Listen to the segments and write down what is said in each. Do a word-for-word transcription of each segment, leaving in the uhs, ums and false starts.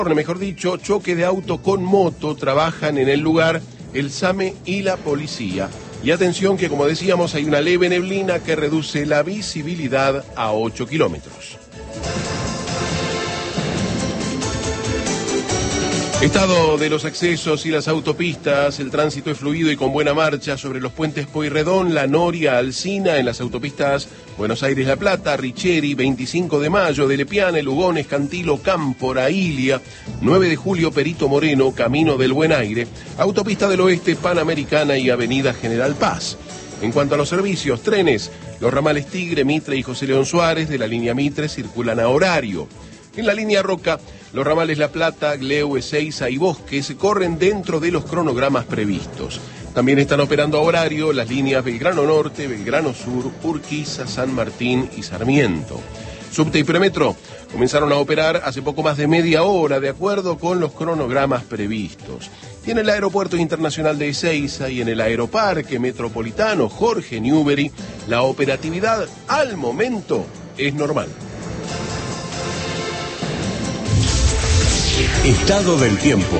mejor dicho, choque de auto con moto, trabajan en el lugar el SAME y la policía. Y atención que, como decíamos, hay una leve neblina que reduce la visibilidad a ocho kilómetros. Estado de los accesos y las autopistas. El tránsito es fluido y con buena marcha sobre los puentes Pueyrredón, La Noria, Alsina, en las autopistas Buenos Aires-La Plata, Richeri, veinticinco de mayo, de Lepiane, Lugones, Cantilo, Cámpora, Ilia, nueve de julio, Perito Moreno, Camino del Buen Aire, Autopista del Oeste, Panamericana y Avenida General Paz. En cuanto a los servicios, trenes, los ramales Tigre, Mitre y José León Suárez de la línea Mitre circulan a horario. En la línea Roca, los ramales La Plata, Gleu, Ezeiza y Bosques corren dentro de los cronogramas previstos. También están operando a horario las líneas Belgrano Norte, Belgrano Sur, Urquiza, San Martín y Sarmiento. Subte y Premetro comenzaron a operar hace poco más de media hora, de acuerdo con los cronogramas previstos. Y en el Aeropuerto Internacional de Ezeiza y en el Aeroparque Metropolitano Jorge Newbery, la operatividad al momento es normal. Estado del tiempo.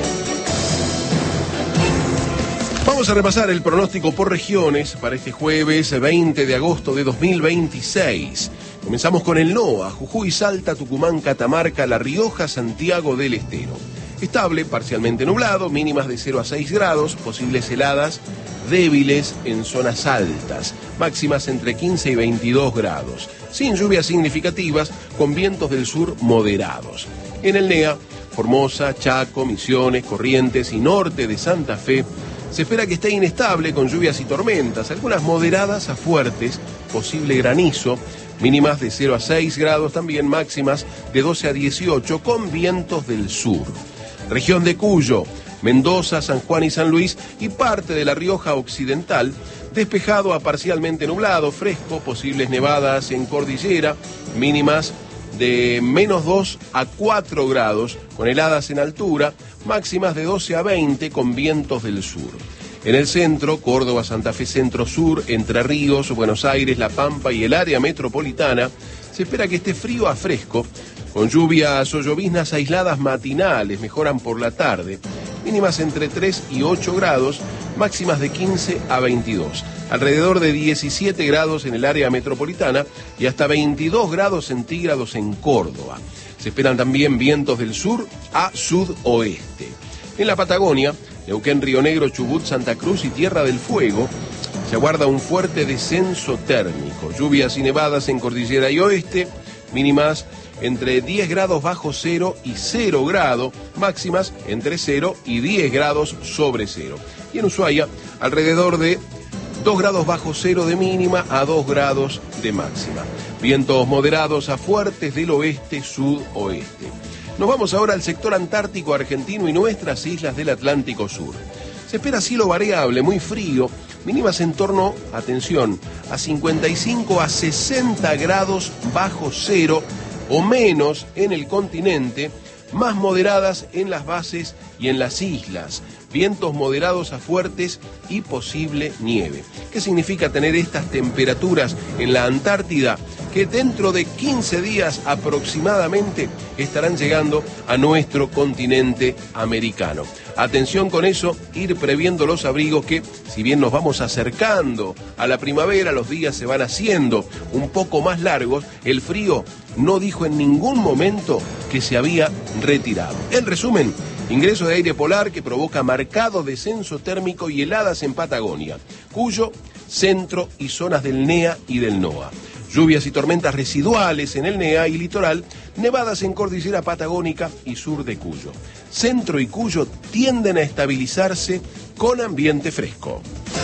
Vamos a repasar el pronóstico por regiones para este jueves veinte de agosto de dos mil veintiséis. Comenzamos con el NOA, Jujuy, Salta, Tucumán, Catamarca, La Rioja, Santiago del Estero. Estable, parcialmente nublado, mínimas de cero a seis grados, posibles heladas débiles en zonas altas, máximas entre quince y veintidós grados, sin lluvias significativas, con vientos del sur moderados. En el NEA, Formosa, Chaco, Misiones, Corrientes y norte de Santa Fe, se espera que esté inestable con lluvias y tormentas, algunas moderadas a fuertes, posible granizo, mínimas de cero a seis grados, también máximas de doce a dieciocho con vientos del sur. Región de Cuyo, Mendoza, San Juan y San Luis y parte de La Rioja Occidental, despejado a parcialmente nublado, fresco, posibles nevadas en cordillera, mínimas de menos dos a cuatro grados, con heladas en altura, máximas de doce a veinte con vientos del sur. En el centro, Córdoba, Santa Fe, Centro Sur, Entre Ríos, Buenos Aires, La Pampa y el área metropolitana, se espera que esté frío a fresco, con lluvias o lloviznas aisladas matinales, mejoran por la tarde, mínimas entre tres y ocho grados, máximas de quince a veintidós. Alrededor de diecisiete grados en el área metropolitana y hasta veintidós grados centígrados en Córdoba. Se esperan también vientos del sur a sudoeste. En la Patagonia, Neuquén, Río Negro, Chubut, Santa Cruz y Tierra del Fuego, se aguarda un fuerte descenso térmico. Lluvias y nevadas en cordillera y oeste, mínimas entre diez grados bajo cero y cero grado, máximas entre cero y diez grados sobre cero. Y en Ushuaia, alrededor de dos grados bajo cero de mínima a dos grados de máxima. Vientos moderados a fuertes del oeste-sudoeste. Nos vamos ahora al sector antártico argentino y nuestras islas del Atlántico Sur. Se espera cielo variable, muy frío, mínimas en torno, atención, a cincuenta y cinco a sesenta grados bajo cero o menos en el continente, más moderadas en las bases y en las islas. Vientos moderados a fuertes y posible nieve. ¿Qué significa tener estas temperaturas en la Antártida? Que dentro de quince días aproximadamente estarán llegando a nuestro continente americano. Atención con eso, ir previendo los abrigos que, si bien nos vamos acercando a la primavera, los días se van haciendo un poco más largos, el frío no dijo en ningún momento que se había retirado. En resumen, ingreso de aire polar que provoca marcado descenso térmico y heladas en Patagonia, Cuyo, centro y zonas del NEA y del NOA. Lluvias y tormentas residuales en el NEA y litoral, nevadas en cordillera patagónica y sur de Cuyo. Centro y Cuyo tienden a estabilizarse con ambiente fresco.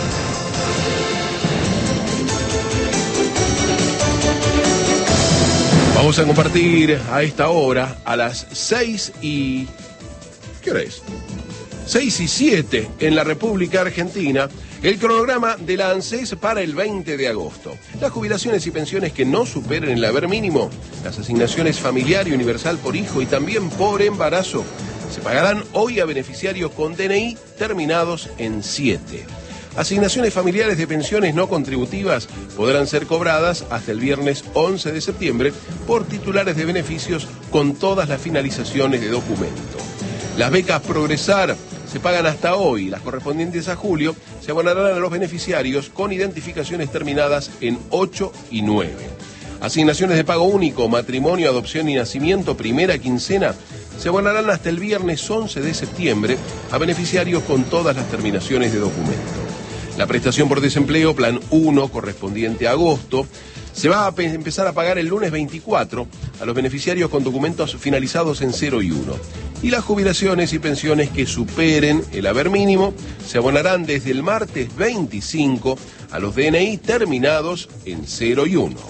Vamos a compartir a esta hora, a las seis y... ¿Qué hora es? seis y siete en la República Argentina, el cronograma de la ANSES para el veinte de agosto. Las jubilaciones y pensiones que no superen el haber mínimo, las asignaciones familiar y universal por hijo y también por embarazo, se pagarán hoy a beneficiarios con D N I terminados en siete. Asignaciones familiares de pensiones no contributivas podrán ser cobradas hasta el viernes once de septiembre por titulares de beneficios con todas las finalizaciones de documento. Las becas Progresar se pagan hasta hoy, las correspondientes a julio se abonarán a los beneficiarios con identificaciones terminadas en ocho y nueve. Asignaciones de pago único, matrimonio, adopción y nacimiento, primera quincena, se abonarán hasta el viernes once de septiembre a beneficiarios con todas las terminaciones de documento. La prestación por desempleo, plan uno, correspondiente a agosto, se va a empezar a pagar el lunes veinticuatro a los beneficiarios con documentos finalizados en cero y uno. Y las jubilaciones y pensiones que superen el haber mínimo se abonarán desde el martes veinticinco a los D N I terminados en cero y uno.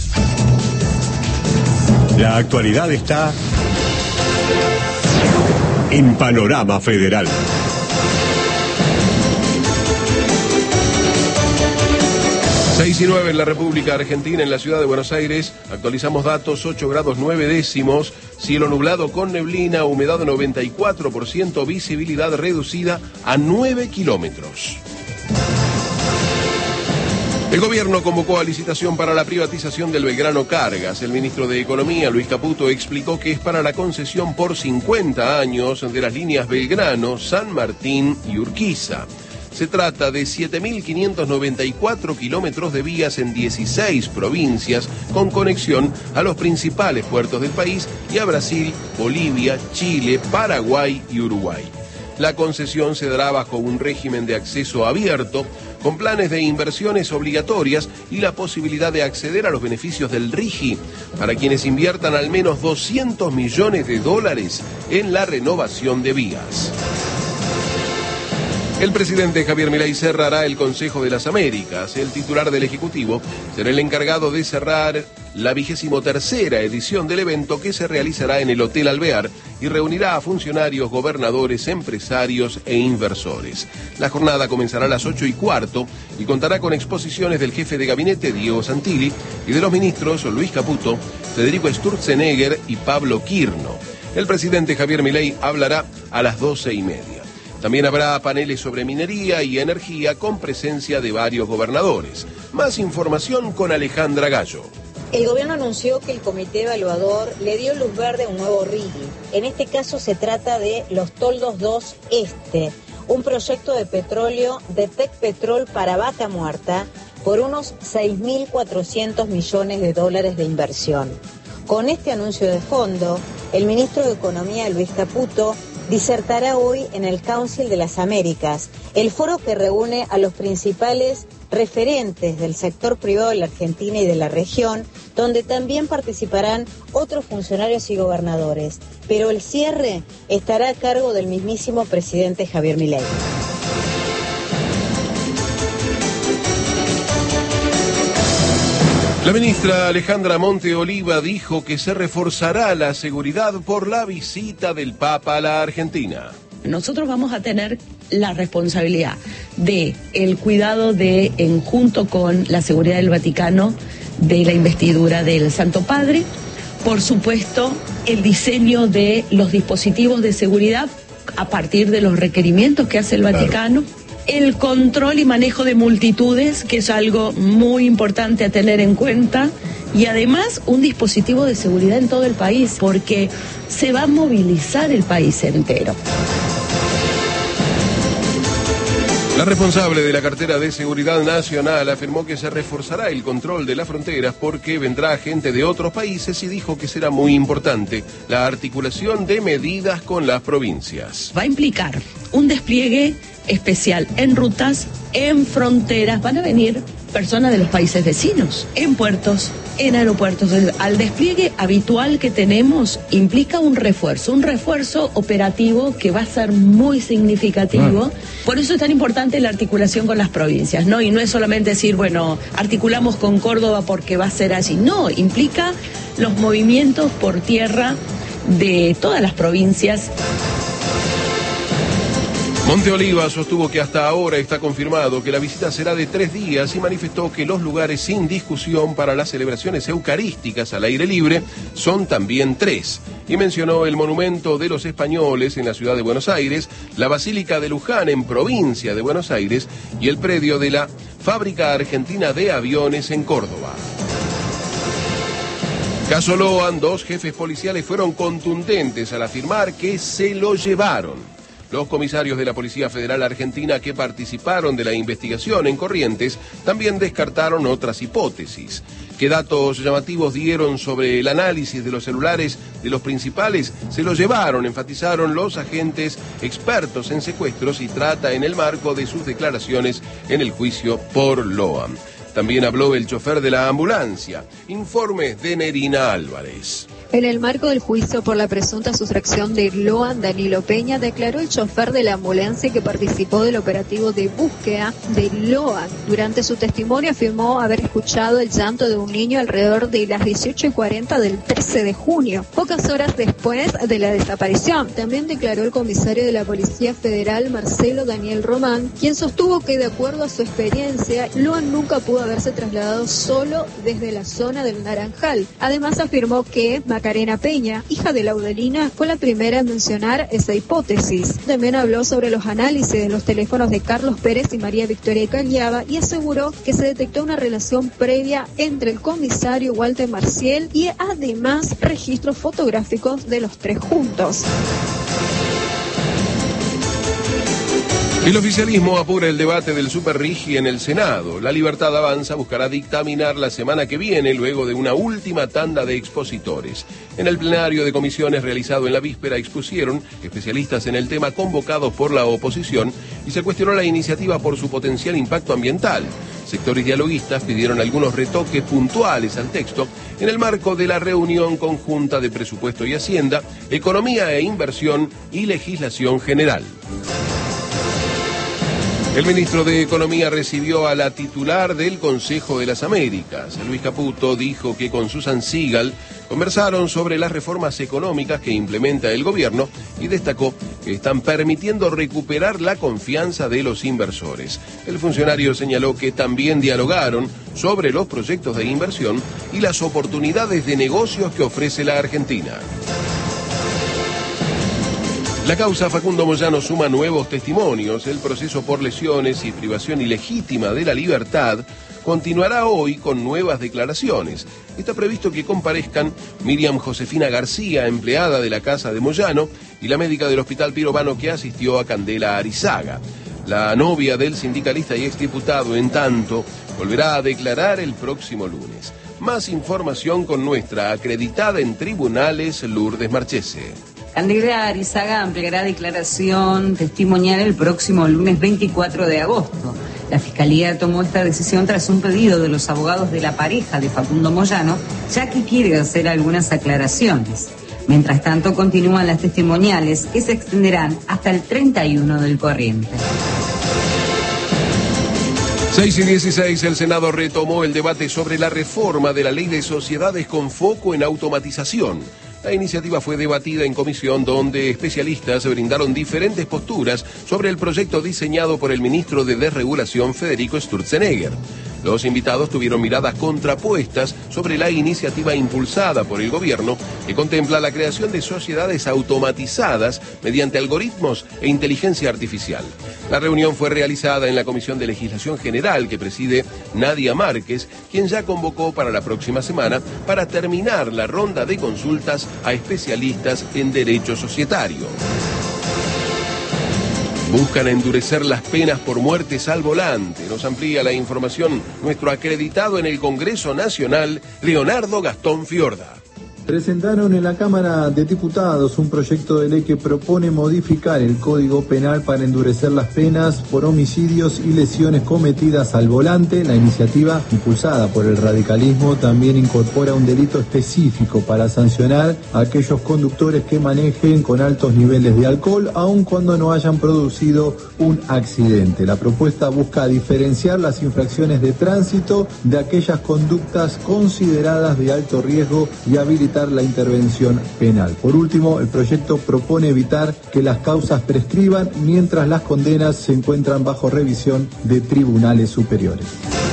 La actualidad está en Panorama Federal. seis y nueve en la República Argentina, en la ciudad de Buenos Aires. Actualizamos datos, ocho grados nueve décimos, cielo nublado con neblina, humedad noventa y cuatro por ciento, visibilidad reducida a nueve kilómetros. El gobierno convocó a licitación para la privatización del Belgrano Cargas. El ministro de Economía, Luis Caputo, explicó que es para la concesión por cincuenta años de las líneas Belgrano, San Martín y Urquiza. Se trata de siete mil quinientos noventa y cuatro kilómetros de vías en dieciséis provincias con conexión a los principales puertos del país y a Brasil, Bolivia, Chile, Paraguay y Uruguay. La concesión se dará bajo un régimen de acceso abierto, con planes de inversiones obligatorias y la posibilidad de acceder a los beneficios del RIGI para quienes inviertan al menos doscientos millones de dólares en la renovación de vías. El presidente Javier Milei cerrará el Consejo de las Américas. El titular del Ejecutivo será el encargado de cerrar la vigésimo tercera edición del evento que se realizará en el Hotel Alvear y reunirá a funcionarios, gobernadores, empresarios e inversores. La jornada comenzará a las ocho y cuarto y contará con exposiciones del jefe de gabinete Diego Santilli y de los ministros Luis Caputo, Federico Sturzenegger y Pablo Quirno. El presidente Javier Milei hablará a las doce y media. También habrá paneles sobre minería y energía con presencia de varios gobernadores. Más información con Alejandra Gallo. El gobierno anunció que el comité evaluador le dio luz verde a un nuevo RIGI. En este caso se trata de Los Toldos dos Este, un proyecto de petróleo de Tecpetrol para Vaca Muerta por unos seis mil cuatrocientos millones de dólares de inversión. Con este anuncio de fondo, el ministro de Economía, Luis Caputo, disertará hoy en el Council de las Américas, el foro que reúne a los principales referentes del sector privado de la Argentina y de la región, donde también participarán otros funcionarios y gobernadores. Pero el cierre estará a cargo del mismísimo presidente Javier Milei. La ministra Alejandra Monte Oliva dijo que se reforzará la seguridad por la visita del Papa a la Argentina. Nosotros vamos a tener la responsabilidad de el cuidado de, en junto con la seguridad del Vaticano, de la investidura del Santo Padre, por supuesto, el diseño de los dispositivos de seguridad a partir de los requerimientos que hace el Vaticano. Claro. El control y manejo de multitudes, que es algo muy importante a tener en cuenta, y además un dispositivo de seguridad en todo el país, porque se va a movilizar el país entero. La responsable de la cartera de Seguridad Nacional afirmó que se reforzará el control de las fronteras porque vendrá gente de otros países y dijo que será muy importante la articulación de medidas con las provincias. Va a implicar un despliegue especial en rutas, en fronteras, van a venir personas de los países vecinos, en puertos, en aeropuertos. Al despliegue habitual que tenemos implica un refuerzo, un refuerzo operativo que va a ser muy significativo. Ah. Por eso es tan importante la articulación con las provincias, ¿no? Y no es solamente decir, bueno, articulamos con Córdoba porque va a ser así. No, implica los movimientos por tierra de todas las provincias. Monte Oliva sostuvo que hasta ahora está confirmado que la visita será de tres días y manifestó que los lugares sin discusión para las celebraciones eucarísticas al aire libre son también tres. Y mencionó el Monumento de los Españoles en la ciudad de Buenos Aires, la Basílica de Luján en provincia de Buenos Aires y el predio de la Fábrica Argentina de Aviones en Córdoba. Caso Loan, dos jefes policiales fueron contundentes al afirmar que se lo llevaron. Los comisarios de la Policía Federal Argentina que participaron de la investigación en Corrientes también descartaron otras hipótesis. ¿Qué datos llamativos dieron sobre el análisis de los celulares de los principales? Se lo llevaron, enfatizaron los agentes expertos en secuestros y trata en el marco de sus declaraciones en el juicio por Loan. También habló el chofer de la ambulancia. Informe de Nerina Álvarez. En el marco del juicio por la presunta sustracción de Loan, Danilo Peña declaró el chofer de la ambulancia que participó del operativo de búsqueda de Loan. Durante su testimonio afirmó haber escuchado el llanto de un niño alrededor de las dieciocho y cuarenta del trece de junio, pocas horas después de la desaparición. También declaró el comisario de la Policía Federal, Marcelo Daniel Román, quien sostuvo que de acuerdo a su experiencia, Loan nunca pudo haberse trasladado solo desde la zona del Naranjal. Además afirmó que Macarena Peña, hija de Laudelina, fue la primera en mencionar esa hipótesis. También habló sobre los análisis de los teléfonos de Carlos Pérez y María Victoria Cagliaba y aseguró que se detectó una relación previa entre el comisario Walter Marciel y además registros fotográficos de los tres juntos. El oficialismo apura el debate del Superrigi en el Senado. La Libertad Avanza buscará dictaminar la semana que viene, luego de una última tanda de expositores. En el plenario de comisiones realizado en la víspera expusieron especialistas en el tema convocados por la oposición y se cuestionó la iniciativa por su potencial impacto ambiental. Sectores dialoguistas pidieron algunos retoques puntuales al texto en el marco de la reunión conjunta de Presupuesto y Hacienda, Economía e Inversión y Legislación General. El ministro de Economía recibió a la titular del Consejo de las Américas. Luis Caputo dijo que con Susan Sigal conversaron sobre las reformas económicas que implementa el gobierno y destacó que están permitiendo recuperar la confianza de los inversores. El funcionario señaló que también dialogaron sobre los proyectos de inversión y las oportunidades de negocios que ofrece la Argentina. La causa Facundo Moyano suma nuevos testimonios. El proceso por lesiones y privación ilegítima de la libertad continuará hoy con nuevas declaraciones. Está previsto que comparezcan Miriam Josefina García, empleada de la casa de Moyano, y la médica del Hospital Pirovano que asistió a Candela Arizaga. La novia del sindicalista y exdiputado, en tanto, volverá a declarar el próximo lunes. Más información con nuestra acreditada en tribunales, Lourdes Marchese. Candela Arizaga ampliará declaración testimonial el próximo lunes veinticuatro de agosto. La Fiscalía tomó esta decisión tras un pedido de los abogados de la pareja de Facundo Moyano, ya que quiere hacer algunas aclaraciones. Mientras tanto, continúan las testimoniales que se extenderán hasta el treinta y uno del corriente. seis y dieciséis, el Senado retomó el debate sobre la reforma de la Ley de Sociedades con foco en automatización. La iniciativa fue debatida en comisión donde especialistas brindaron diferentes posturas sobre el proyecto diseñado por el ministro de Desregulación Federico Sturzenegger. Los invitados tuvieron miradas contrapuestas sobre la iniciativa impulsada por el gobierno que contempla la creación de sociedades automatizadas mediante algoritmos e inteligencia artificial. La reunión fue realizada en la Comisión de Legislación General que preside Nadia Márquez, quien ya convocó para la próxima semana para terminar la ronda de consultas a especialistas en derecho societario. Buscan endurecer las penas por muertes al volante. Nos amplía la información nuestro acreditado en el Congreso Nacional, Leonardo Gastón Fiorda. Presentaron en la Cámara de Diputados un proyecto de ley que propone modificar el Código Penal para endurecer las penas por homicidios y lesiones cometidas al volante. La iniciativa, impulsada por el radicalismo, también incorpora un delito específico para sancionar a aquellos conductores que manejen con altos niveles de alcohol, aun cuando no hayan producido un accidente. La propuesta busca diferenciar las infracciones de tránsito de aquellas conductas consideradas de alto riesgo y habilitar la intervención penal. Por último, el proyecto propone evitar que las causas prescriban mientras las condenas se encuentran bajo revisión de tribunales superiores.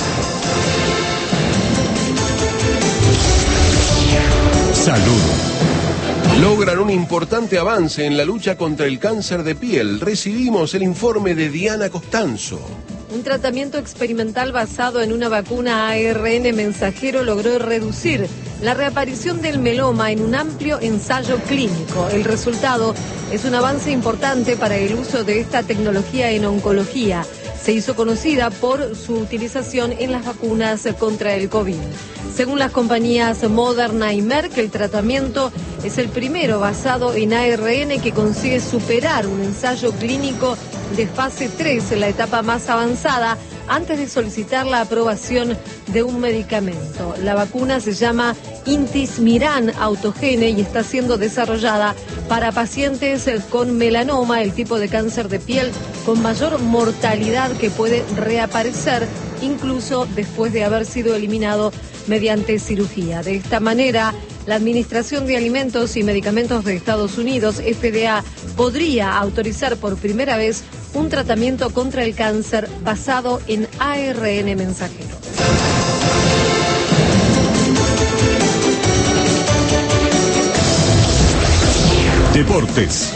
Salud. Logran un importante avance en la lucha contra el cáncer de piel. Recibimos el informe de Diana Costanzo. Un tratamiento experimental basado en una vacuna A R N mensajero logró reducir la reaparición del meloma en un amplio ensayo clínico. El resultado es un avance importante para el uso de esta tecnología en oncología. Se hizo conocida por su utilización en las vacunas contra el COVID. Según las compañías Moderna y Merck, el tratamiento es el primero basado en A R N que consigue superar un ensayo clínico de fase tres, en la etapa más avanzada, antes de solicitar la aprobación de un medicamento. La vacuna se llama Intismiran Autogene y está siendo desarrollada para pacientes con melanoma, el tipo de cáncer de piel con mayor mortalidad que puede reaparecer incluso después de haber sido eliminado mediante cirugía. De esta manera, la Administración de Alimentos y Medicamentos de Estados Unidos, F D A, podría autorizar por primera vez un tratamiento contra el cáncer basado en A R N mensajero. Deportes.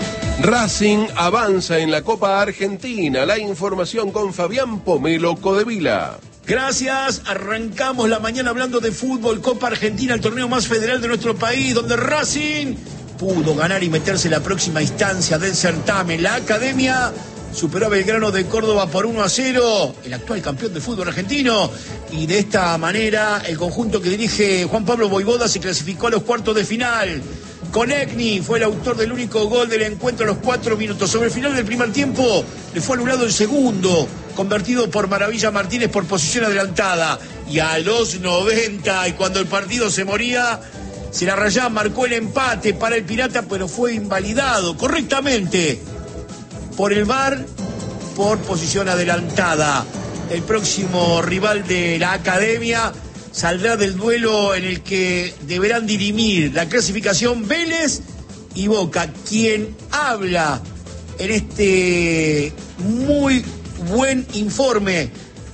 Racing avanza en la Copa Argentina. La información con Fabián Pomelo Codevila. Gracias, arrancamos la mañana hablando de fútbol, Copa Argentina, el torneo más federal de nuestro país, donde Racing pudo ganar y meterse en la próxima instancia del certamen. La Academia superó a Belgrano de Córdoba por uno a cero, el actual campeón del fútbol argentino, y de esta manera el conjunto que dirige Juan Pablo Voivoda se clasificó a los cuartos de final. Konechny fue el autor del único gol del encuentro a los cuatro minutos. Sobre el final del primer tiempo le fue anulado el segundo, convertido por Maravilla Martínez por posición adelantada. Y a los noventa, y cuando el partido se moría, Celarrayán marcó el empate para el Pirata, pero fue invalidado correctamente por el V A R por posición adelantada. El próximo rival de la Academia saldrá del duelo en el que deberán dirimir la clasificación Vélez y Boca. Quien habla en este muy buen informe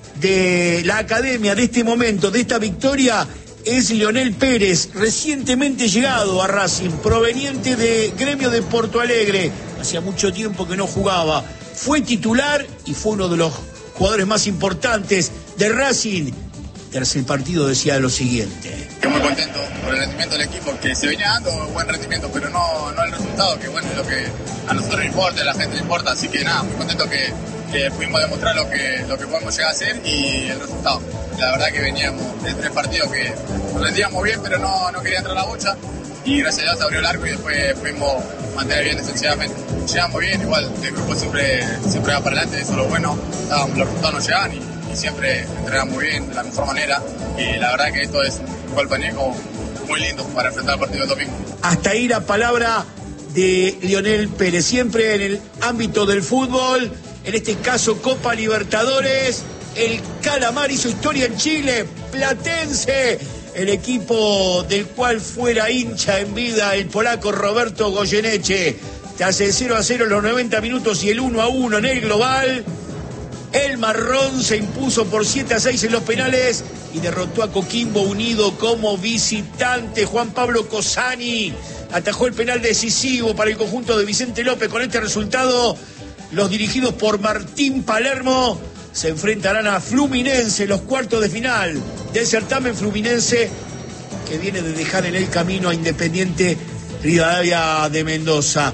de la Academia, de este momento, de esta victoria, es Leonel Pérez, recientemente llegado a Racing, proveniente de Gremio de Porto Alegre. Hacía mucho tiempo que no jugaba. Fue titular y fue uno de los jugadores más importantes de Racing. Tras el partido decía lo siguiente. Estoy muy contento por el rendimiento del equipo, que se venía dando buen rendimiento, pero no, no el resultado, que bueno, es lo que a nosotros nos importa, a la gente le importa, así que nada, muy contento que, que pudimos demostrar lo que, lo que podemos llegar a hacer y el resultado. La verdad que veníamos de tres partidos que rendíamos bien, pero no, no quería entrar a la bocha, y gracias a Dios se abrió el arco y después pudimos mantener bien defensivamente. Llegamos bien, igual el grupo siempre, siempre va para adelante, eso es lo bueno, los resultados no llegan y y siempre entrenamos muy bien, de la mejor manera, y la verdad que esto es un golpe añejo muy lindo para enfrentar el partido del domingo. Hasta ahí la palabra de Leonel Pérez, siempre en el ámbito del fútbol, en este caso Copa Libertadores. El Calamar hizo historia en Chile, Platense, el equipo del cual fuera hincha en vida el polaco Roberto Goyeneche. Tras el cero a cero en los noventa minutos y el uno a uno en el global, el marrón se impuso por siete a seis en los penales y derrotó a Coquimbo Unido como visitante. Juan Pablo Cosani atajó el penal decisivo para el conjunto de Vicente López. Con este resultado, los dirigidos por Martín Palermo se enfrentarán a Fluminense en los cuartos de final del certamen. Fluminense que viene de dejar en el camino a Independiente Rivadavia de Mendoza.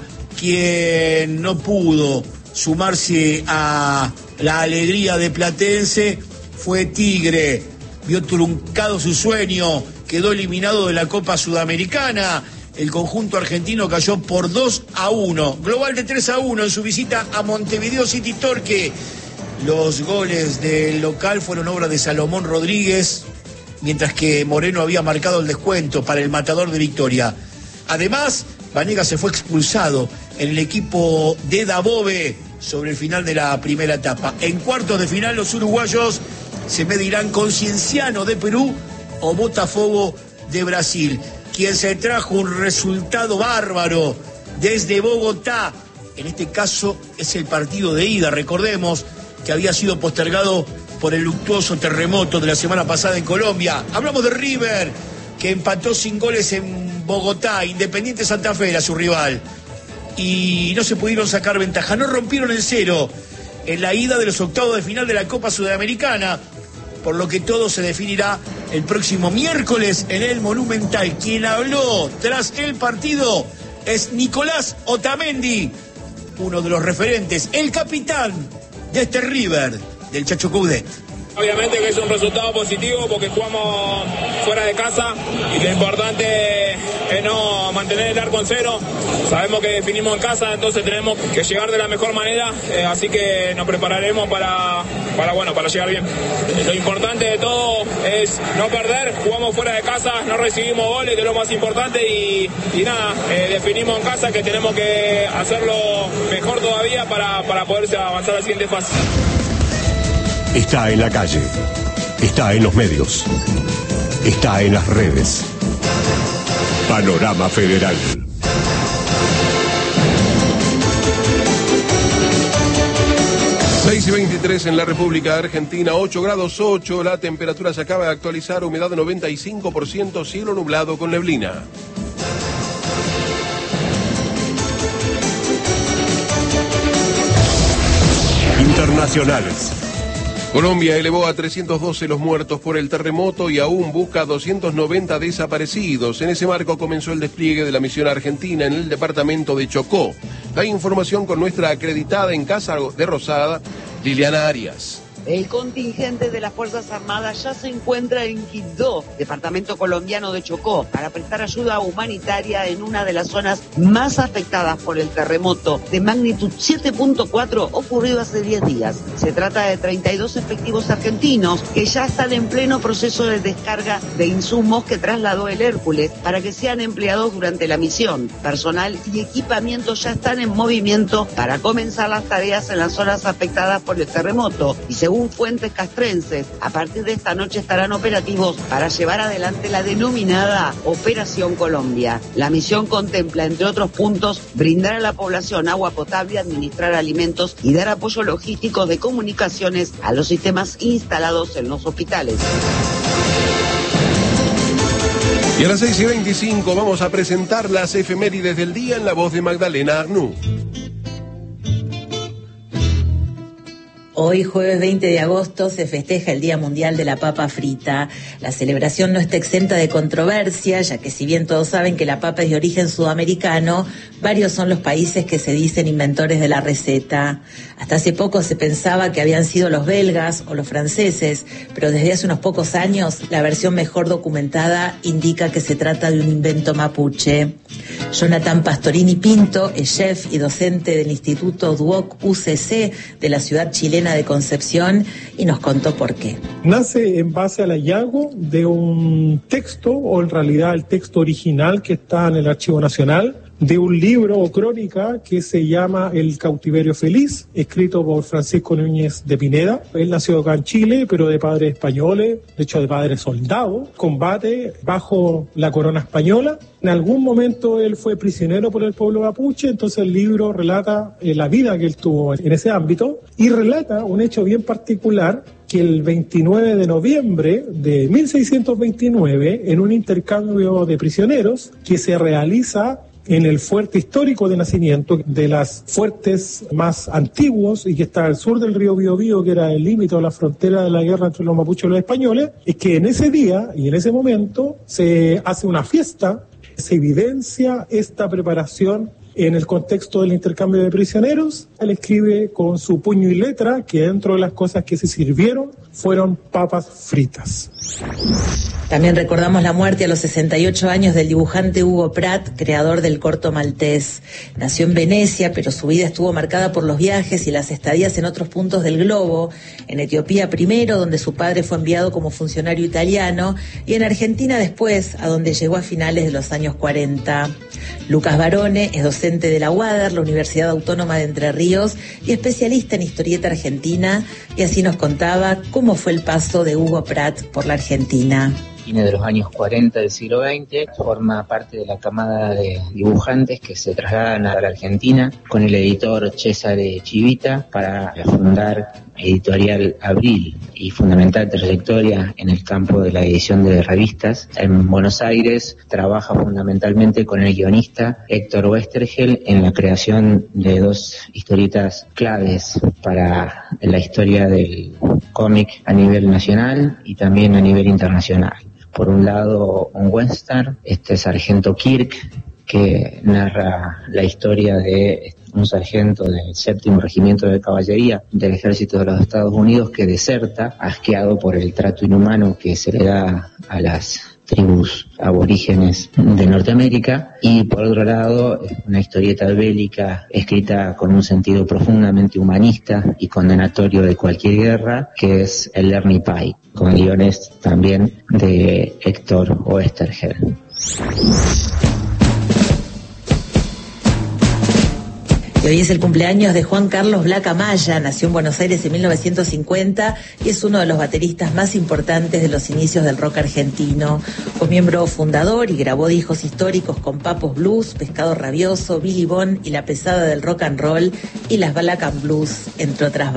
Quien no pudo sumarse a la alegría de Platense fue Tigre. Vio truncado su sueño, quedó eliminado de la Copa Sudamericana. El conjunto argentino cayó por dos a uno, global de tres a uno en su visita a Montevideo City Torque. Los goles del local fueron obra de Salomón Rodríguez, mientras que Moreno había marcado el descuento para el matador de Victoria. Además, Vanega se fue expulsado en el equipo de Dabove sobre el final de la primera etapa. En cuartos de final, los uruguayos se medirán con Cienciano de Perú o Botafogo de Brasil. Quien se trajo un resultado bárbaro desde Bogotá, en este caso es el partido de ida. Recordemos que había sido postergado por el luctuoso terremoto de la semana pasada en Colombia. Hablamos de River, que empató sin goles en Bogotá. Independiente Santa Fe era su rival y no se pudieron sacar ventaja, no rompieron el cero en la ida de los octavos de final de la Copa Sudamericana, por lo que todo se definirá el próximo miércoles en el Monumental. Quien habló tras el partido es Nicolás Otamendi, uno de los referentes, el capitán de este River, del Chacho Coudet. Obviamente que es un resultado positivo porque jugamos fuera de casa y lo importante es no mantener el arco en cero. Sabemos que definimos en casa, entonces tenemos que llegar de la mejor manera, eh, así que nos prepararemos para, para, bueno, para llegar bien. Lo importante de todo es no perder, jugamos fuera de casa, no recibimos goles, que es lo más importante, y, y nada, eh, definimos en casa que tenemos que hacerlo mejor todavía para, para poder avanzar a la siguiente fase. Está en la calle, está en los medios, está en las redes. Panorama Federal. seis y veintitrés en la República Argentina, ocho grados ocho, la temperatura se acaba de actualizar, humedad noventa y cinco por ciento, cielo nublado con neblina. Internacionales. Colombia elevó a trescientos doce los muertos por el terremoto y aún busca doscientos noventa desaparecidos. En ese marco comenzó el despliegue de la misión argentina en el departamento de Chocó. La información con nuestra acreditada en Casa de Rosada, Liliana Arias. El contingente de las Fuerzas Armadas ya se encuentra en Quibdó, departamento colombiano de Chocó, para prestar ayuda humanitaria en una de las zonas más afectadas por el terremoto de magnitud siete punto cuatro ocurrido hace diez días. Se trata de treinta y dos efectivos argentinos que ya están en pleno proceso de descarga de insumos que trasladó el Hércules para que sean empleados durante la misión. Personal y equipamiento ya están en movimiento para comenzar las tareas en las zonas afectadas por el terremoto y según fuentes castrenses, a partir de esta noche estarán operativos para llevar adelante la denominada Operación Colombia. La misión contempla, entre otros puntos, brindar a la población agua potable, administrar alimentos y dar apoyo logístico de comunicaciones a los sistemas instalados en los hospitales. Y a las seis y veinticinco vamos a presentar las efemérides del día en la voz de Magdalena Arnú. Hoy, jueves veinte de agosto, se festeja el Día Mundial de la Papa Frita. La celebración no está exenta de controversia, ya que si bien todos saben que la papa es de origen sudamericano, varios son los países que se dicen inventores de la receta. Hasta hace poco se pensaba que habían sido los belgas o los franceses, pero desde hace unos pocos años la versión mejor documentada indica que se trata de un invento mapuche. Jonathan Pastorini Pinto es chef y docente del Instituto Duoc U C C de la ciudad chilena de Concepción y nos contó por qué. Nace en base al hallazgo de un texto, o en realidad el texto original que está en el Archivo Nacional, de un libro o crónica que se llama El Cautiverio Feliz, escrito por Francisco Núñez de Pineda. Él nació acá en Chile, pero de padres españoles, de hecho de padres soldados, combate bajo la corona española. En algún momento él fue prisionero por el pueblo mapuche, entonces el libro relata eh, la vida que él tuvo en ese ámbito y relata un hecho bien particular, que el veintinueve de noviembre de mil seiscientos veintinueve, en un intercambio de prisioneros que se realiza en el fuerte histórico de Nacimiento, de las fuertes más antiguos y que está al sur del río Biobío, que era el límite o la frontera de la guerra entre los mapuches y los españoles, es que en ese día y en ese momento se hace una fiesta, se evidencia esta preparación en el contexto del intercambio de prisioneros. Él escribe con su puño y letra que dentro de las cosas que se sirvieron fueron papas fritas. También recordamos la muerte a los sesenta y ocho años del dibujante Hugo Pratt, creador del corto maltés. Nació en Venecia, pero su vida estuvo marcada por los viajes y las estadías en otros puntos del globo. En Etiopía primero, donde su padre fue enviado como funcionario italiano, y en Argentina después, a donde llegó a finales de los años cuarenta. Lucas Barone es docente de la U A D E R, la Universidad Autónoma de Entre Ríos, y especialista en historieta argentina, y así nos contaba cómo fue el paso de Hugo Pratt por la Argentina. De los años cuarenta del siglo veinte, forma parte de la camada de dibujantes que se trasladan a la Argentina con el editor Cesare Chivita para fundar editorial Abril y fundamental trayectoria en el campo de la edición de revistas. En Buenos Aires trabaja fundamentalmente con el guionista Héctor Oesterhel en la creación de dos historietas claves para la historia del cómic a nivel nacional y también a nivel internacional. Por un lado, un western, este Sargento Kirk, que narra la historia de un sargento del séptimo regimiento de caballería del ejército de los Estados Unidos que deserta, asqueado por el trato inhumano que se le da a las tribus aborígenes de Norteamérica, y por otro lado una historieta bélica escrita con un sentido profundamente humanista y condenatorio de cualquier guerra, que es el Lerny Pie, con guiones también de Héctor Oesterhel. Y hoy es el cumpleaños de Juan Carlos Black Amaya. Nació en Buenos Aires en mil novecientos cincuenta y es uno de los bateristas más importantes de los inicios del rock argentino. Fue miembro fundador y grabó discos históricos con Papos Blues, Pescado Rabioso, Billy Bond y La Pesada del Rock and Roll y las Black and Blues, entre otras bandas.